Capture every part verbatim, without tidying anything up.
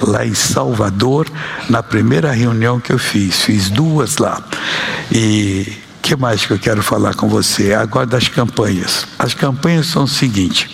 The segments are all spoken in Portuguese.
lá em Salvador, na primeira reunião que eu fiz, fiz duas lá. E o que mais que eu quero falar com você? Agora das campanhas. As campanhas são o seguinte: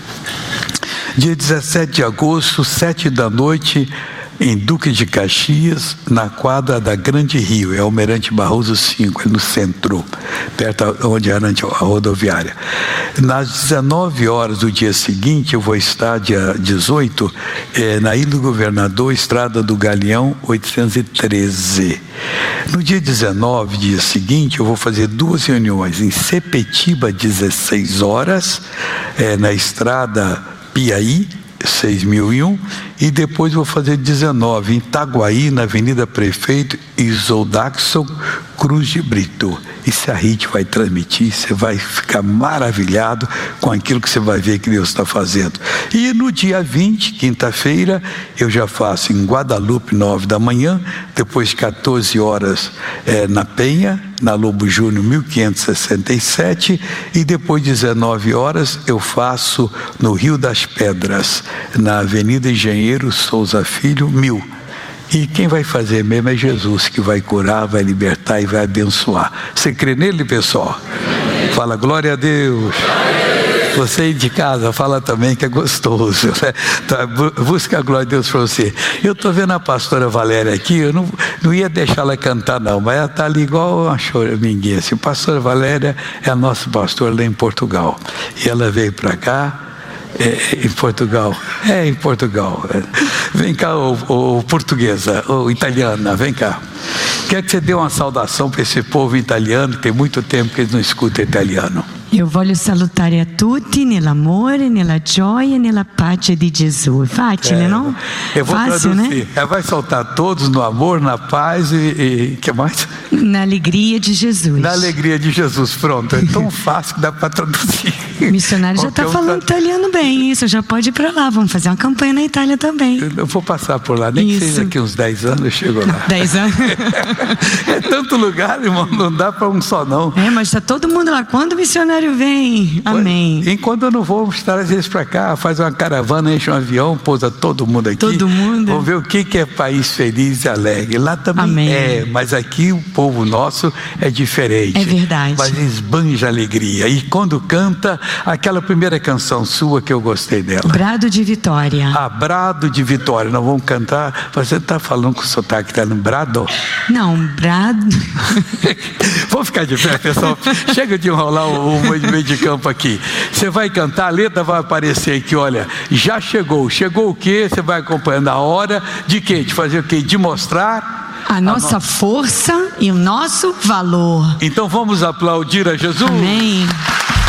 dia dezessete de agosto, sete da noite, em Duque de Caxias, na quadra da Grande Rio, é Almirante Barroso cinco, é no centro, perto onde era a rodoviária. Nas dezenove horas do dia seguinte, eu vou estar, dia dezoito, é, na Ilha do Governador, Estrada do Galeão, oitocentos e treze. No dia dezenove, dia seguinte, eu vou fazer duas reuniões, em Sepetiba, dezesseis horas, é, na Estrada Piaí, seis mil e um, e depois vou fazer dezenove em Itaguaí, na Avenida Prefeito Isoldaxon Cruz de Brito. E se a R I T vai transmitir, você vai ficar maravilhado com aquilo que você vai ver que Deus está fazendo. E no dia vinte, quinta-feira, eu já faço em Guadalupe, nove da manhã, depois quatorze horas é, na Penha, na Lobo Júnior mil quinhentos e sessenta e sete, e depois dezenove horas eu faço no Rio das Pedras, na Avenida Engenheiro Souza Filho, mil. E quem vai fazer mesmo é Jesus, que vai curar, vai libertar e vai abençoar. Você crê nele, pessoal? Fala glória a Deus. Você aí de casa, fala também que é gostoso, né? Então, busca a glória de Deus para você. Eu estou vendo a pastora Valéria aqui, eu não, não ia deixar ela cantar não, mas ela está ali igual uma choraminguinha. Assim, a pastora Valéria é a nossa pastora lá em Portugal. E ela veio para cá, é, em Portugal. É, em Portugal. Vem cá, ô, ô, portuguesa, ô, italiana, vem cá. Quero que você dê uma saudação para esse povo italiano, tem muito tempo que eles não escutam italiano. Io voglio salutare a tutti nell'amore, nella gioia e nella pace di Gesù. Facile, é, não? Eu vou Fácil, traduzir. né? Ela vai soltar todos no amor, na paz e o que mais? Na alegria de Jesus. Na alegria de Jesus. Pronto, é tão fácil que dá para traduzir. O missionário já está falando tra... italiano bem, isso, já pode ir para lá. Vamos fazer uma campanha na Itália também. Eu vou passar por lá, nem isso. Que seja daqui uns dez anos eu chego lá. dez anos? É tanto lugar, irmão, não dá para um só não. É, mas está todo mundo lá. Quando o missionário vem? Amém. Enquanto eu não vou, vamos estar às vezes para cá, faz uma caravana, enche um avião, pousa todo mundo aqui. Todo mundo. Vamos ver o que que é país feliz e alegre. Lá também Amém. É, mas aqui o povo nosso é diferente. É verdade. Mas esbanja alegria. E quando canta, aquela primeira canção sua que eu gostei dela. Brado de Vitória. Ah, Brado de Vitória. Nós vamos cantar. Você está falando com o sotaque italiano, Brado? Não, Brado. Vamos ficar de pé, pessoal. Chega de enrolar o, o meio de campo aqui. Você vai cantar, a letra vai aparecer aqui, olha, já chegou. Chegou o quê? Você vai acompanhando a hora de quê? De fazer o quê? De mostrar a nossa a no... força e o nosso valor. Então vamos aplaudir a Jesus? Amém.